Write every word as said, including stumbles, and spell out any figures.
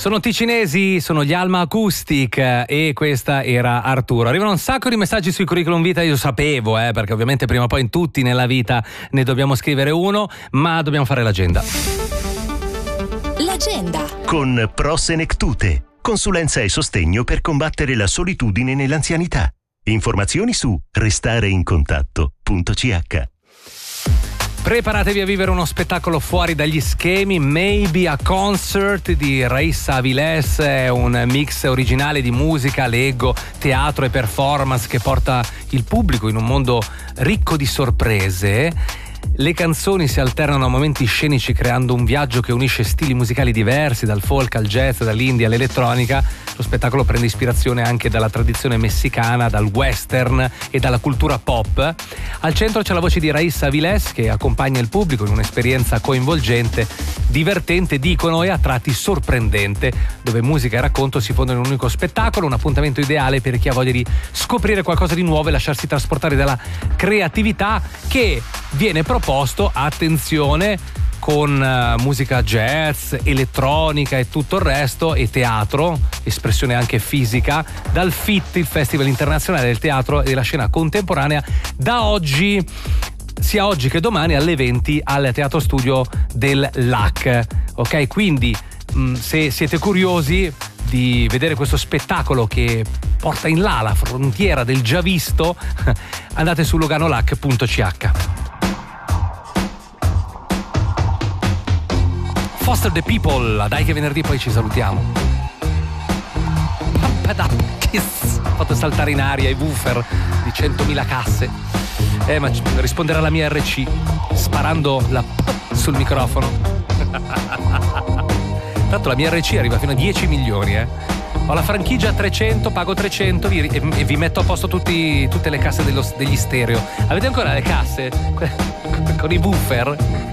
Sono ticinesi, sono gli Alma Acoustic e questa era Arturo. Arrivano un sacco di messaggi sui curriculum vita, io sapevo, eh, perché ovviamente prima o poi in tutti nella vita ne dobbiamo scrivere uno, ma dobbiamo fare l'agenda. L'agenda. Con Prosenectute, consulenza e sostegno per combattere la solitudine nell'anzianità. Informazioni su restareincontatto punto c h. Preparatevi a vivere uno spettacolo fuori dagli schemi, Maybe a Concert di Raissa Avilés, è un mix originale di musica, leggo, teatro e performance che porta il pubblico in un mondo ricco di sorprese. Le canzoni si alternano a momenti scenici creando un viaggio che unisce stili musicali diversi, dal folk al jazz, dall'indie all'elettronica. Lo spettacolo prende ispirazione anche dalla tradizione messicana, dal western e dalla cultura pop. Al centro c'è la voce di Raissa Avilés che accompagna il pubblico in un'esperienza coinvolgente, divertente, dicono, e a tratti sorprendente, dove musica e racconto si fondono in un unico spettacolo, un appuntamento ideale per chi ha voglia di scoprire qualcosa di nuovo e lasciarsi trasportare dalla creatività che viene proposto, attenzione, con uh, musica jazz, elettronica e tutto il resto, e teatro, espressione anche fisica, dal F I T, il Festival Internazionale del Teatro e della Scena Contemporanea, da oggi, sia oggi che domani, alle venti al Teatro Studio del L A C. Ok, quindi mh, se siete curiosi di vedere questo spettacolo che porta in là la frontiera del già visto, andate su luganolac punto c h. Foster the People, dai che venerdì poi ci salutiamo. Kiss, ho fatto saltare in aria i woofer di centomila casse. Eh, ma risponderà la mia R C sparando la P sul microfono. Tanto la mia R C arriva fino a dieci milioni, eh. Ho la franchigia a trecento, pago trecento vi, e, e vi metto a posto tutti, tutte le casse dello, degli stereo. Avete ancora le casse con i woofer?